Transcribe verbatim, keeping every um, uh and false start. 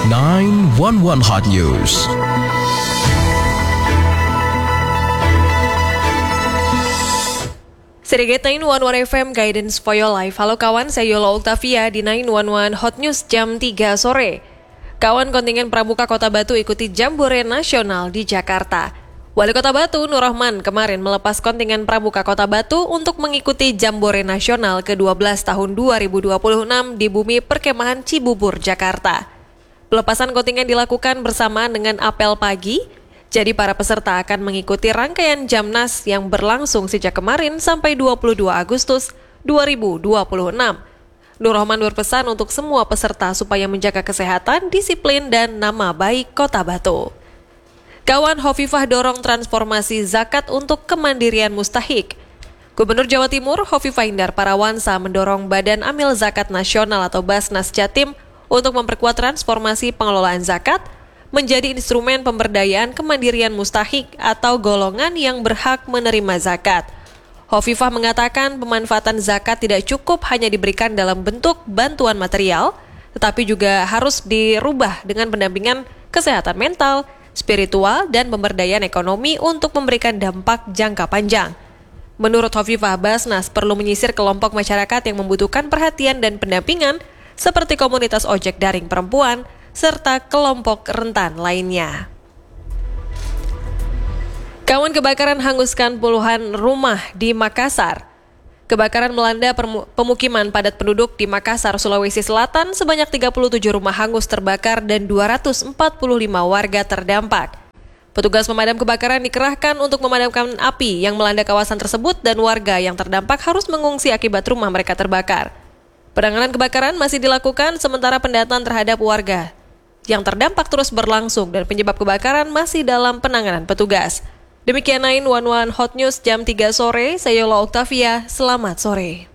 nine one one Hot News. Sedikit sembilan satu satu F M Guidance for Your Life. Halo kawan, saya Yola Octavia di sembilan satu satu Hot News jam tiga sore. Kawan, kontingen Pramuka Kota Batu ikuti Jambore Nasional di Jakarta. Wali Kota Batu, Nur Rahman, kemarin melepas kontingen Pramuka Kota Batu untuk mengikuti Jambore Nasional ke dua belas tahun dua ribu dua puluh enam di bumi perkemahan Cibubur, Jakarta. Pelepasan kontingen dilakukan bersamaan dengan apel pagi. Jadi para peserta akan mengikuti rangkaian Jamnas yang berlangsung sejak kemarin sampai dua puluh dua Agustus dua ribu dua puluh enam. Nur Rahman berpesan untuk semua peserta supaya menjaga kesehatan, disiplin, dan nama baik Kota Batu. Kawan, Hovifah dorong transformasi zakat untuk kemandirian mustahik. Gubernur Jawa Timur Hovifah Indar Parawansa mendorong Badan Amil Zakat Nasional atau Basnas Jatim untuk memperkuat transformasi pengelolaan zakat menjadi instrumen pemberdayaan kemandirian mustahik atau golongan yang berhak menerima zakat. Hovifah mengatakan pemanfaatan zakat tidak cukup hanya diberikan dalam bentuk bantuan material, tetapi juga harus dirubah dengan pendampingan kesehatan mental, spiritual, dan pemberdayaan ekonomi untuk memberikan dampak jangka panjang. Menurut Hovifah, Basnas perlu menyisir kelompok masyarakat yang membutuhkan perhatian dan pendampingan seperti komunitas ojek daring perempuan, serta kelompok rentan lainnya. Kawan, kebakaran hanguskan puluhan rumah di Makassar. Kebakaran melanda pemukiman padat penduduk di Makassar, Sulawesi Selatan. Sebanyak tiga puluh tujuh rumah hangus terbakar dan dua ratus empat puluh lima warga terdampak. Petugas pemadam kebakaran dikerahkan untuk memadamkan api yang melanda kawasan tersebut dan warga yang terdampak harus mengungsi akibat rumah mereka terbakar. Penanganan kebakaran masih dilakukan sementara pendataan terhadap warga yang terdampak terus berlangsung dan penyebab kebakaran masih dalam penanganan petugas. Demikian sembilan satu satu Hot News jam tiga sore, saya Yola Octavia, selamat sore.